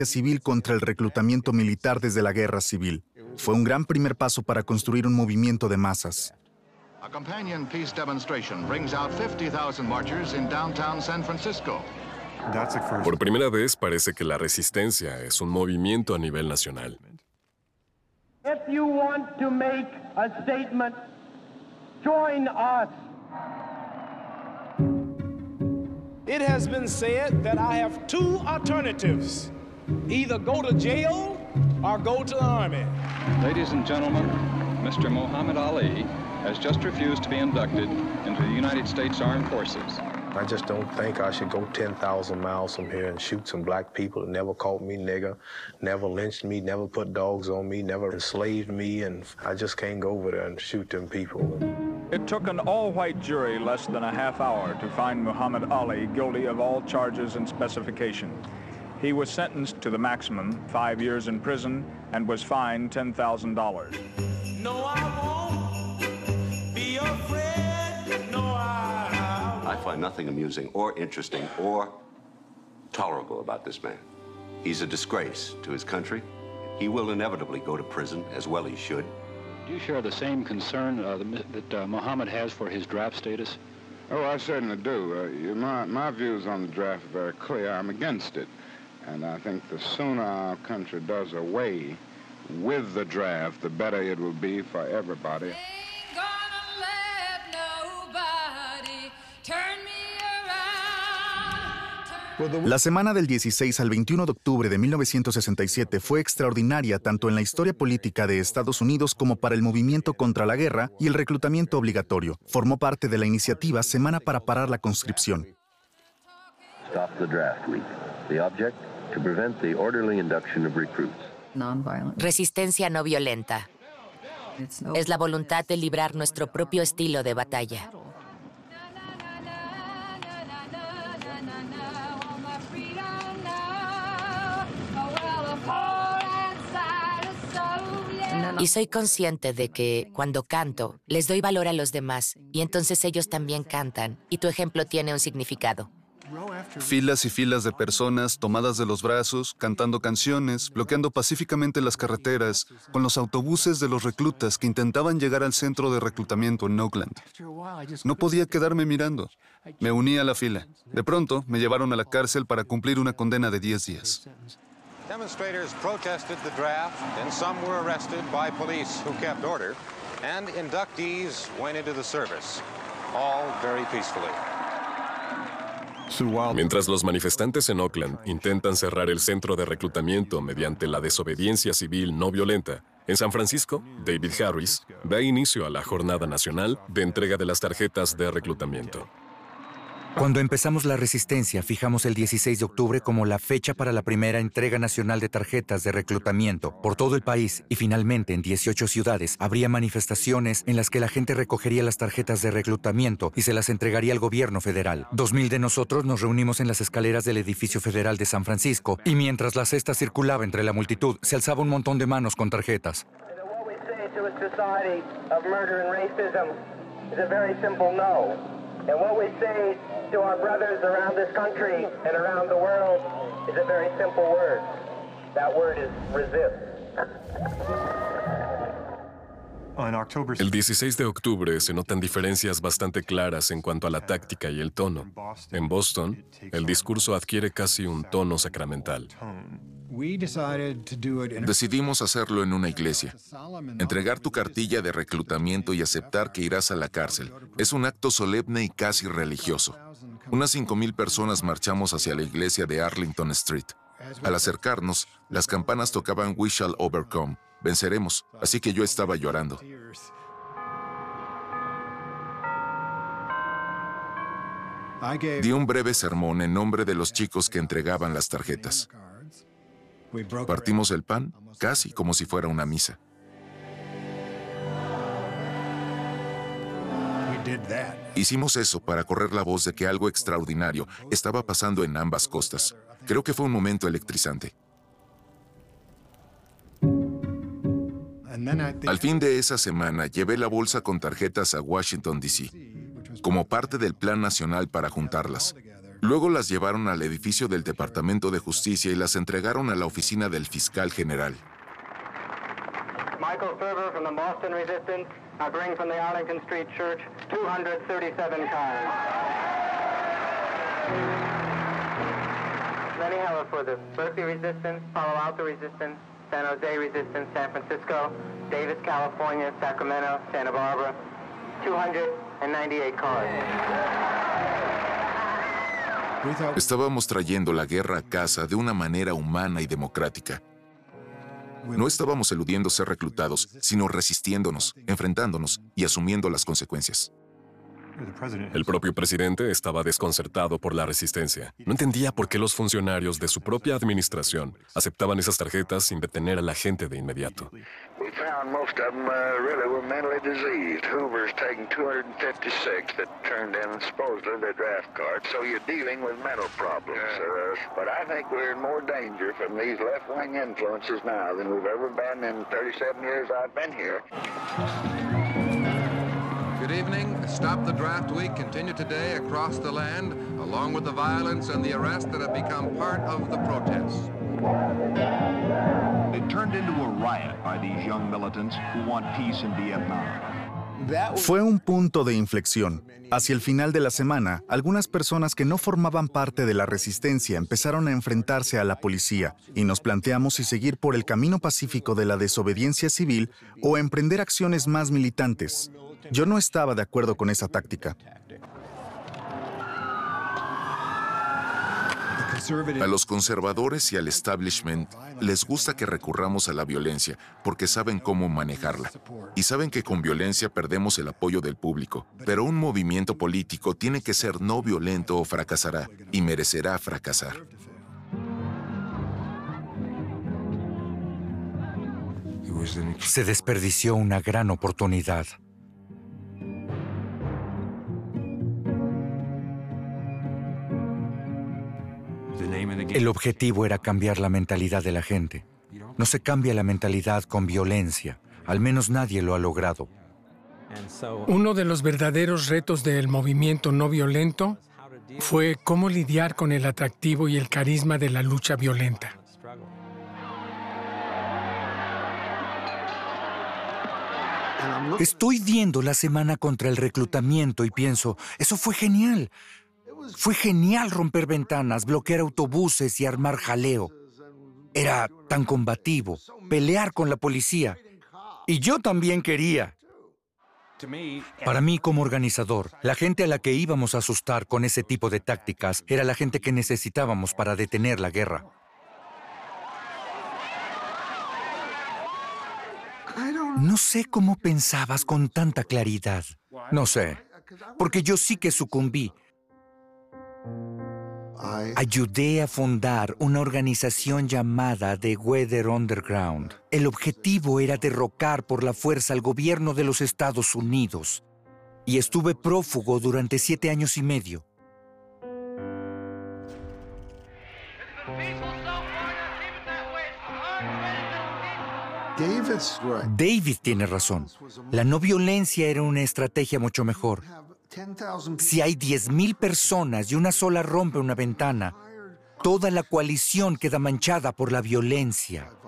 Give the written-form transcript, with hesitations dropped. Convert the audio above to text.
civil contra el reclutamiento militar desde la Guerra Civil. Fue un gran primer paso para construir un movimiento de masas. A companion peace demonstration brings out 50,000 marchers in downtown San Francisco. Por primera vez parece que la resistencia es un movimiento a nivel nacional. If you want to make a statement, join us. It has been said that I have two alternatives: either go to jail or go to the army. Ladies and gentlemen, Mr. Muhammad Ali has just refused to be inducted into the United States Armed Forces. I just don't think I should go 10,000 miles from here and shoot some black people that never called me nigger, never lynched me, never put dogs on me, never enslaved me, and I just can't go over there and shoot them people. It took an all-white jury less than a half hour to find Muhammad Ali guilty of all charges and specification. He was sentenced to the maximum, 5 years in prison, and was fined $10,000. No, I won't be afraid. No, I find nothing amusing or interesting or tolerable about this man. He's a disgrace to his country. He will inevitably go to prison, as well he should. Do you share the same concern that Muhammad has for his draft status? Oh, I certainly do. My views on the draft are very clear. I'm against it. And I think the sooner our country does away with the draft, the better it will be for everybody. La semana del 16 al 21 de octubre de 1967 fue extraordinaria tanto en la historia política de Estados Unidos como para el movimiento contra la guerra y el reclutamiento obligatorio. Formó parte de la iniciativa Semana para Parar la Conscripción. Stop the draft week. The object, to prevent the orderly induction of recruits. Resistencia no violenta. Es la voluntad de librar nuestro propio estilo de batalla. Y soy consciente de que, cuando canto, les doy valor a los demás, y entonces ellos también cantan, y tu ejemplo tiene un significado. Filas y filas de personas tomadas de los brazos, cantando canciones, bloqueando pacíficamente las carreteras, con los autobuses de los reclutas que intentaban llegar al centro de reclutamiento en Oakland. No podía quedarme mirando. Me uní a la fila. De pronto, me llevaron a la cárcel para cumplir una condena de 10 días. Demonstrators protested the draft, and some were arrested by police who kept order, and inductees went into the service, all very peacefully. Mientras los manifestantes en Oakland intentan cerrar el centro de reclutamiento mediante la desobediencia civil no violenta, en San Francisco, David Harris da inicio a la Jornada Nacional de entrega de las tarjetas de reclutamiento. Cuando empezamos la resistencia, fijamos el 16 de octubre como la fecha para la primera entrega nacional de tarjetas de reclutamiento por todo el país, y finalmente en 18 ciudades habría manifestaciones en las que la gente recogería las tarjetas de reclutamiento y se las entregaría al gobierno federal. 2,000 de nosotros nos reunimos en las escaleras del edificio federal de San Francisco, y mientras la cesta circulaba entre la multitud, se alzaba un montón de manos con tarjetas. And what we say to our brothers around this country and around the world is a very simple word. That word is resist. El 16 de octubre se notan diferencias bastante claras en cuanto a la táctica y el tono. En Boston, el discurso adquiere casi un tono sacramental. Decidimos hacerlo en una iglesia. Entregar tu cartilla de reclutamiento y aceptar que irás a la cárcel. Es un acto solemne y casi religioso. Unas 5,000 personas marchamos hacia la iglesia de Arlington Street. Al acercarnos, las campanas tocaban We Shall Overcome. Venceremos, así que yo estaba llorando. Di un breve sermón en nombre de los chicos que entregaban las tarjetas. Partimos el pan, casi como si fuera una misa. Hicimos eso para correr la voz de que algo extraordinario estaba pasando en ambas costas. Creo que fue un momento electrizante. Al fin de esa semana, llevé la bolsa con tarjetas a Washington, D.C., como parte del plan nacional para juntarlas. Luego las llevaron al edificio del Departamento de Justicia y las entregaron a la oficina del fiscal general. Michael Ferber from the Boston Resistance. I bring from the Arlington Street Church 237 cars. Many have for the Berkeley Resistance, Palo Alto Resistance, San Jose Resistance, San Francisco, Davis, California, Sacramento, Santa Barbara. 298 cars. Estábamos trayendo la guerra a casa de una manera humana y democrática. No estábamos eludiendo ser reclutados, sino resistiéndonos, enfrentándonos y asumiendo las consecuencias. El propio presidente estaba desconcertado por la resistencia. No entendía por qué los funcionarios de su propia administración aceptaban esas tarjetas sin detener a la gente de inmediato. We found most of them really were mentally diseased. Hoover's taken 256 that turned in supposedly their draft cards. So you're dealing with mental problems. But I think we're in more danger from these left-wing influences now than we've ever been in 37 years I've been here. Good evening. Stop the Draft Week continue today across the land, along with the violence and the arrests that have become part of the protests. It turned into a riot by these young militants who want peace in Vietnam. Fue un punto de inflexión. Hacia el final de la semana, algunas personas que no formaban parte de la resistencia empezaron a enfrentarse a la policía y nos planteamos si seguir por el camino pacífico de la desobediencia civil o emprender acciones más militantes. Yo no estaba de acuerdo con esa táctica. A los conservadores y al establishment les gusta que recurramos a la violencia porque saben cómo manejarla. Y saben que con violencia perdemos el apoyo del público. Pero un movimiento político tiene que ser no violento o fracasará, y merecerá fracasar. Se desperdició una gran oportunidad. El objetivo era cambiar la mentalidad de la gente. No se cambia la mentalidad con violencia. Al menos nadie lo ha logrado. Uno de los verdaderos retos del movimiento no violento fue cómo lidiar con el atractivo y el carisma de la lucha violenta. Estoy viendo la semana contra el reclutamiento y pienso, eso fue genial. Fue genial romper ventanas, bloquear autobuses y armar jaleo. Era tan combativo, pelear con la policía. Y yo también quería. Para mí, como organizador, la gente a la que íbamos a asustar con ese tipo de tácticas era la gente que necesitábamos para detener la guerra. No sé cómo pensabas con tanta claridad. No sé, porque yo sí que sucumbí. Ayudé a fundar una organización llamada The Weather Underground. El objetivo era derrocar por la fuerza al gobierno de los Estados Unidos. Y estuve prófugo durante 7 años y medio. David tiene razón. La no violencia era una estrategia mucho mejor. Si hay 10,000 personas y una sola rompe una ventana, toda la coalición queda manchada por la violencia.